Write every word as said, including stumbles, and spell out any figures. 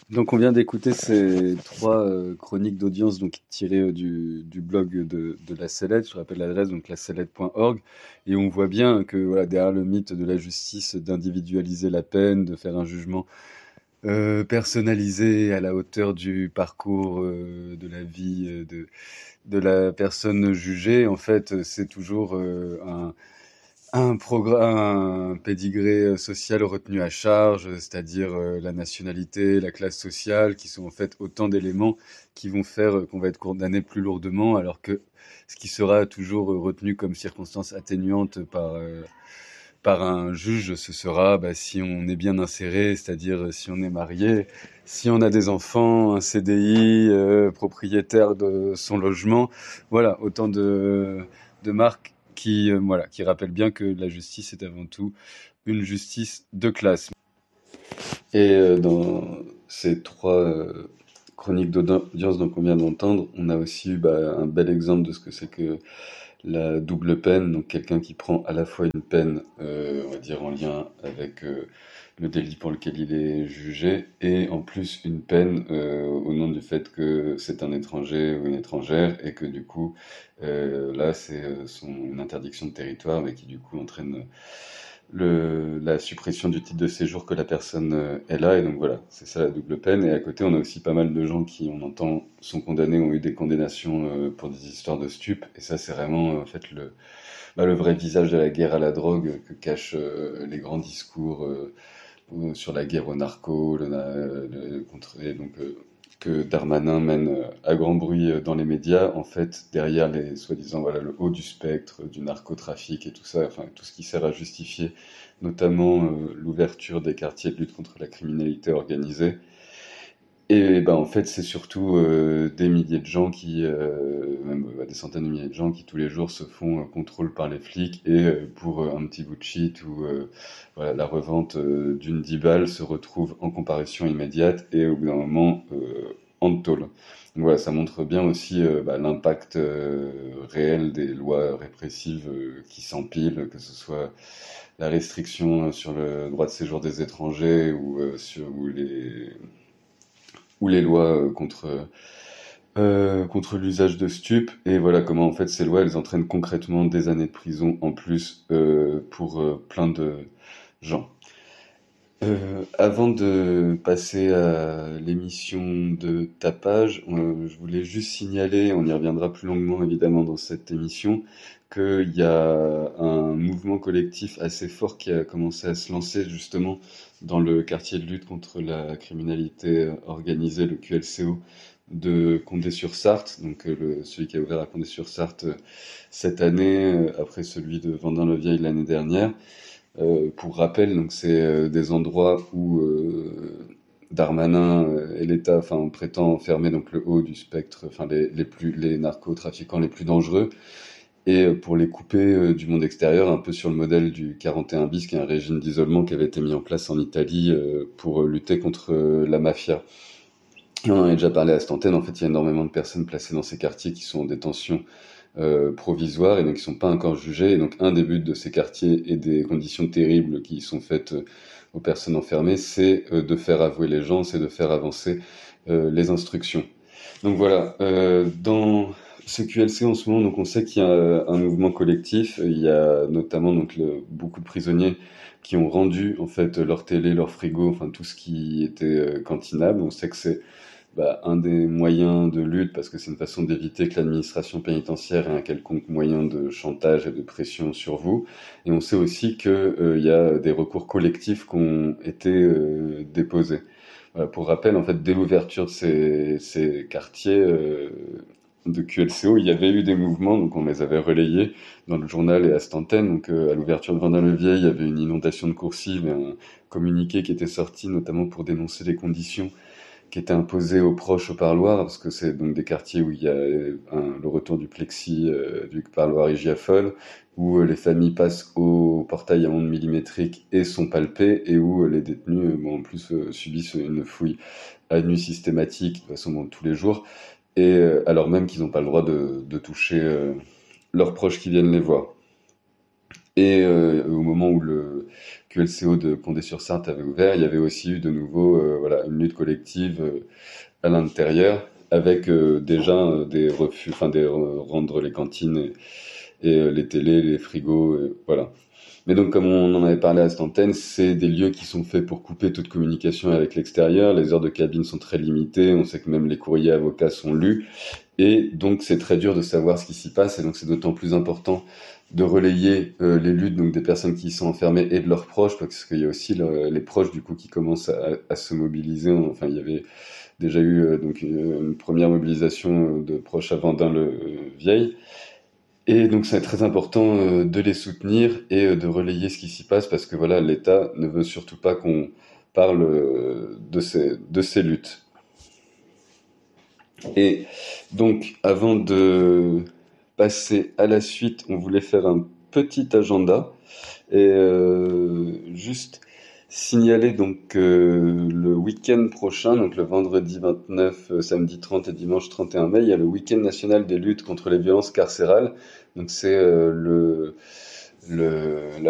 Donc on vient d'écouter ces trois euh, chroniques d'audience donc tirées euh, du, du blog de, de la Sellette. Je rappelle l'adresse donc la sellette point org et on voit bien que voilà derrière le mythe de la justice, d'individualiser la peine, de faire un jugement euh, personnalisé à la hauteur du parcours euh, de la vie euh, de de la personne jugée, en fait c'est toujours euh, un un programme, un pédigré euh, social retenu à charge, euh, c'est-à-dire euh, la nationalité, la classe sociale, qui sont en fait autant d'éléments qui vont faire euh, qu'on va être condamné plus lourdement, alors que ce qui sera toujours euh, retenu comme circonstance atténuante par, euh, par un juge, ce sera bah, si on est bien inséré, c'est-à-dire euh, si on est marié, si on a des enfants, un C D I, euh, propriétaire de son logement. Voilà, autant de, de marques qui, euh, voilà, qui rappellent bien que la justice est avant tout une justice de classe. Et euh, dans ces trois euh, chroniques d'audience donc, qu'on vient d'entendre, on a aussi eu bah, un bel exemple de ce que c'est que la double peine, donc quelqu'un qui prend à la fois une peine, euh, on va dire en lien avec euh, le délit pour lequel il est jugé, et en plus une peine euh, au nom du fait que c'est un étranger ou une étrangère, et que du coup, euh, là, c'est euh, son, une interdiction de territoire, mais qui du coup entraîne le, la suppression du titre de séjour que la personne euh, est là, et donc voilà, c'est ça la double peine. Et à côté, on a aussi pas mal de gens qui, on entend, sont condamnés, ont eu des condamnations euh, pour des histoires de stupes, et ça, c'est vraiment euh, en fait le, bah, le vrai visage de la guerre à la drogue euh, que cachent euh, les grands discours euh, euh, sur la guerre aux narcos, le, na- le- contre, et donc euh, que Darmanin mène euh, à grand bruit euh, dans les médias, en fait, derrière les soi-disant voilà le haut du spectre du narcotrafic et tout ça, enfin tout ce qui sert à justifier notamment euh, l'ouverture des quartiers de lutte contre la criminalité organisée. Et ben en fait, c'est surtout euh, des milliers de gens qui, euh, même euh, des centaines de milliers de gens qui tous les jours se font euh, contrôle par les flics et euh, pour euh, un petit bout de shit ou euh, voilà, la revente euh, d'une dix balles se retrouve en comparution immédiate et au bout d'un moment euh, en tôle. Donc voilà, ça montre bien aussi euh, bah, l'impact euh, réel des lois répressives euh, qui s'empilent, que ce soit la restriction sur le droit de séjour des étrangers ou euh, sur ou les ou les lois euh, contre euh, contre l'usage de stupes, et voilà comment en fait ces lois elles entraînent concrètement des années de prison en plus euh, pour euh, plein de gens. Euh, avant de passer à l'émission de tapage, euh, je voulais juste signaler, on y reviendra plus longuement évidemment dans cette émission, qu'il y a un mouvement collectif assez fort qui a commencé à se lancer justement dans le quartier de lutte contre la criminalité organisée, le Q L C O de Condé-sur-Sarthe, donc euh, le, celui qui a ouvert à Condé-sur-Sarthe euh, cette année, euh, après celui de Vendin-le-Vieil l'année dernière. Euh, pour rappel, donc c'est euh, des endroits où euh, Darmanin euh, et l'État, enfin, on prétend enfermer donc le haut du spectre, enfin les, les plus les narcotrafiquants les plus dangereux, et euh, pour les couper euh, du monde extérieur, un peu sur le modèle du quarante et un bis, qui est un régime d'isolement qui avait été mis en place en Italie euh, pour euh, lutter contre euh, la mafia. On en a déjà parlé à cette antenne. En fait, il y a énormément de personnes placées dans ces quartiers qui sont en détention euh, provisoire et donc qui sont pas encore jugés. Et donc un des buts de ces quartiers et des conditions terribles qui sont faites euh, aux personnes enfermées, c'est euh, de faire avouer les gens, c'est de faire avancer euh, les instructions. Donc voilà, euh, dans ce Q L C en ce moment, donc on sait qu'il y a un mouvement collectif. Il y a notamment donc le, beaucoup de prisonniers qui ont rendu en fait leur télé, leur frigo, enfin tout ce qui était euh, cantinable. On sait que c'est bah, un des moyens de lutte, parce que c'est une façon d'éviter que l'administration pénitentiaire ait un quelconque moyen de chantage et de pression sur vous. Et on sait aussi qu'il euh, y a des recours collectifs qui ont été euh, déposés. Voilà, pour rappel, en fait, dès l'ouverture de ces, ces quartiers euh, de Q L C O, il y avait eu des mouvements, donc on les avait relayés dans le journal et à cette antenne. Donc euh, à l'ouverture de Vendin-le-Vieil, il y avait une inondation de coursives et un communiqué qui était sorti, notamment pour dénoncer les conditions qui était imposé aux proches au parloir, parce que c'est donc des quartiers où il y a un, le retour du plexi, euh, du parloir hygiaphone, où euh, les familles passent au portail à ondes millimétriques et sont palpées, et où euh, les détenus, euh, bon, en plus, euh, subissent une fouille à nu systématique, de toute façon, bon, tous les jours, et euh, alors même qu'ils n'ont pas le droit de, de toucher euh, leurs proches qui viennent les voir. Et euh, au moment où le Q L C O de Condé-sur-Sarthe avait ouvert, il y avait aussi eu de nouveau euh, voilà, une lutte collective euh, à l'intérieur, avec euh, déjà euh, des refus, enfin des euh, rendre les cantines et, et euh, les télés, les frigos, euh, voilà. Mais donc, comme on en avait parlé à cette antenne, c'est des lieux qui sont faits pour couper toute communication avec l'extérieur. Les heures de cabine sont très limitées. On sait que même les courriers avocats sont lus. Et donc, c'est très dur de savoir ce qui s'y passe. Et donc, c'est d'autant plus important de relayer euh, les luttes donc des personnes qui y sont enfermées et de leurs proches, parce qu'il y a aussi le- les proches du coup qui commencent à, à se mobiliser. Enfin, il y avait déjà eu euh, donc une, une première mobilisation de proches à Vendin-le-Vieil. Et donc c'est très important euh, de les soutenir et euh, de relayer ce qui s'y passe parce que voilà, l'État ne veut surtout pas qu'on parle euh, de ces, de ces luttes. Et donc avant de passer à la suite, on voulait faire un petit agenda et euh, juste signaler donc euh, le week-end prochain, donc le vendredi vingt-neuf, euh, samedi trente et dimanche trente et un mai, il y a le week-end national des luttes contre les violences carcérales. Donc c'est euh, le, le, la